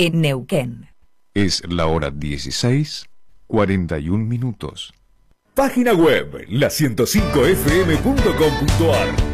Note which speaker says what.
Speaker 1: en Neuquén.
Speaker 2: Es la hora 16:41 minutos.
Speaker 3: Página web la105fm.com.ar